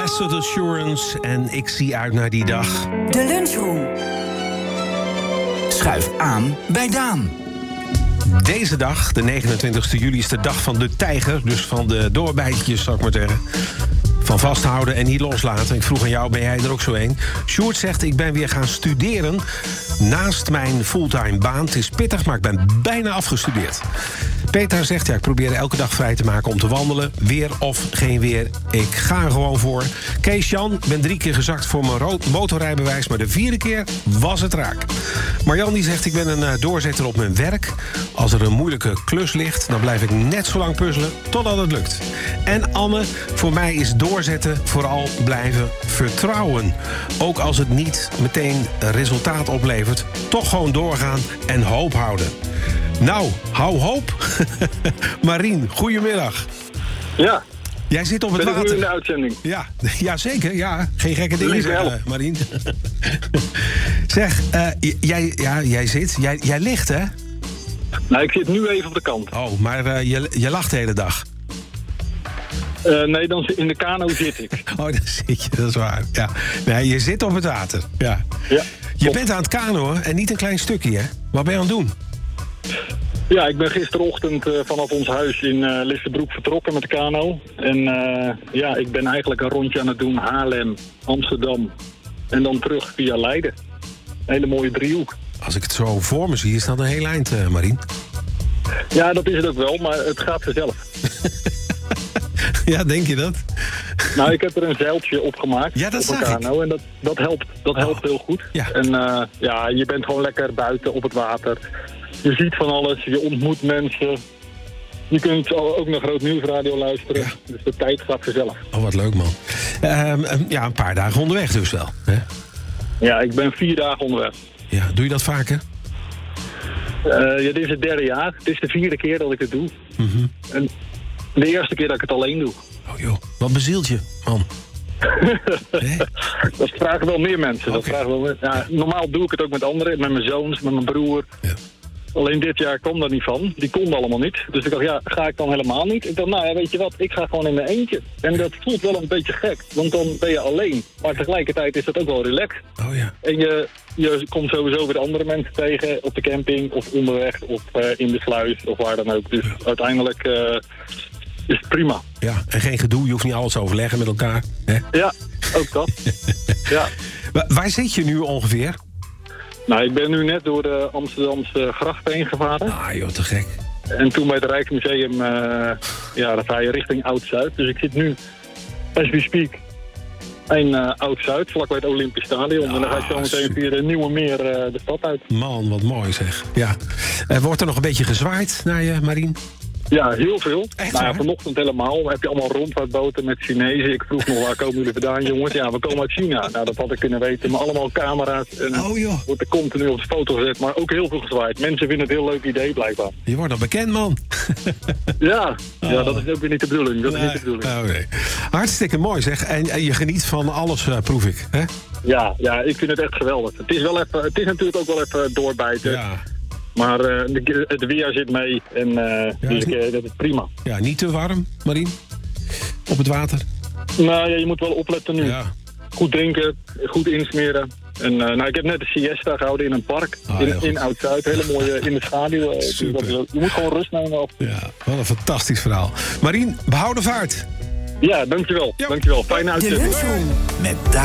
Blessed Assurance en ik zie uit naar die dag. De Lunchroom. Schuif aan bij Daan. Deze dag, de 29 juli, is de dag van de tijger. Dus van de doorbijtjes, zou ik maar zeggen. Van vasthouden en niet loslaten. Ik vroeg aan jou, ben jij er ook zo een? Sjoerd zegt, ik ben weer gaan studeren naast mijn fulltime baan. Het is pittig, maar ik ben bijna afgestudeerd. Peter zegt, ja, ik probeer elke dag vrij te maken om te wandelen. Weer of geen weer, ik ga er gewoon voor. Kees-Jan, ben 3 keer gezakt voor mijn motorrijbewijs... maar de 4e keer was het raak. Marjan die zegt, ik ben een doorzetter op mijn werk. Als er een moeilijke klus ligt, dan blijf ik net zo lang puzzelen totdat het lukt. En Anne, voor mij is doorzetten vooral blijven vertrouwen. Ook als het niet meteen resultaat oplevert, toch gewoon doorgaan en hoop houden. Nou, hou hoop. Marien, goedemiddag. Ja. Jij zit op het water. Ben ik nu in de uitzending? Ja, zeker. Ja. Geen gekke dingen zeggen, Marien. Zeg, jij ligt, hè? Nou, ik zit nu even op de kant. Oh, maar je lacht de hele dag. Nee, dan in de kano zit ik. Oh, daar zit je, dat is waar. Ja. Nee, je zit op het water. Ja. Je bent aan het kanoën en niet een klein stukje, hè? Wat ben je aan het doen? Ja, ik ben gisterochtend vanaf ons huis in Lissebroek vertrokken met de kano. En ik ben eigenlijk een rondje aan het doen. Haarlem, Amsterdam en dan terug via Leiden. Een hele mooie driehoek. Als ik het zo voor me zie, is dat een heel eind, Marien. Ja, dat is het ook wel, maar het gaat vanzelf. Ja, denk je dat? Nou, ik heb er een zeiltje op gemaakt. Ja, dat op een kano. En dat helpt. Dat helpt heel goed. Ja. En je bent gewoon lekker buiten op het water. Je ziet van alles, je ontmoet mensen. Je kunt ook naar Groot Nieuwsradio luisteren. Ja. Dus de tijd gaat vanzelf. Oh, wat leuk, man. Een paar dagen onderweg dus wel. Hè? Ja, ik ben 4 dagen onderweg. Ja, doe je dat vaker? Dit is het 3e jaar. Het is de 4e keer dat ik het doe. Mm-hmm. En de eerste keer dat ik het alleen doe. Oh joh, wat bezielt je, man? Dat vragen wel meer mensen. Okay. Normaal doe ik het ook met anderen, met mijn zoons, met mijn broer. Ja. Alleen dit jaar kwam daar niet van. Die konden allemaal niet. Dus ik dacht, ga ik dan helemaal niet? Ik dacht, weet je wat, ik ga gewoon in mijn eentje. En dat voelt wel een beetje gek, want dan ben je alleen. Maar tegelijkertijd is dat ook wel relaxed. Oh ja. En je komt sowieso weer andere mensen tegen op de camping of onderweg of in de sluis of waar dan ook. Dus uiteindelijk is het prima. Ja, en geen gedoe, je hoeft niet alles te overleggen met elkaar. Hè? Ja, ook dat. Ja. Waar zit je nu ongeveer? Nou, ik ben nu net door de Amsterdamse grachten heen gevaren. Ah joh, te gek. En toen bij het Rijksmuseum, dan ga je richting Oud-Zuid. Dus ik zit nu, as we speak, in Oud-Zuid, vlakbij het Olympisch Stadion. En dan ga ik zo meteen via de Nieuwe Meer de stad uit. Man, wat mooi zeg. Ja. Wordt er nog een beetje gezwaaid naar je, Marien? Ja, heel veel. Echt, vanochtend helemaal. Heb je allemaal rondvaartboten met Chinezen. Ik vroeg nog, waar komen jullie vandaan, jongens? Ja, we komen uit China. Nou, dat had ik kunnen weten. Maar allemaal camera's. En wordt er continu op de foto gezet. Maar ook heel veel gezwaaid. Mensen vinden het een heel leuk idee, blijkbaar. Je wordt al bekend, man. Ja, dat is ook weer niet de bedoeling. Dat is niet de bedoeling. Oh, nee. Hartstikke mooi, zeg. En je geniet van alles, proef ik. Hè? Ja, ik vind het echt geweldig. Het is natuurlijk ook wel even doorbijten. Ja. Maar het weer zit mee en dus dat is prima. Ja, niet te warm, Marien? Op het water? Nou ja, je moet wel opletten nu. Ja. Goed drinken, goed insmeren. En ik heb net een siesta gehouden in een park in Oud-Zuid. Hele mooie in de schaduw. Je moet gewoon rust nemen. Ja, wat een fantastisch verhaal. Marien, behouden vaart. Ja, dankjewel. Ja. Dankjewel. Fijne uitzending. De Lunchroom met